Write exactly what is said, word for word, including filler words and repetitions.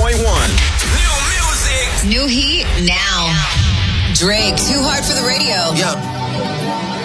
point one. New music. New heat now. Drake, Too Hard for the Radio. Yeah.